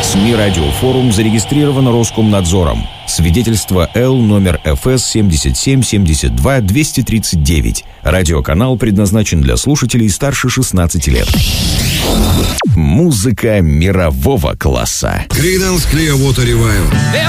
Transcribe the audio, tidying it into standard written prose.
СМИ «Радиофорум» зарегистрировано Роскомнадзором. Свидетельство Л номер ФС 7772-239. Радиоканал предназначен для слушателей старше 16 лет. Музыка мирового класса. Creedence Clearwater Revival.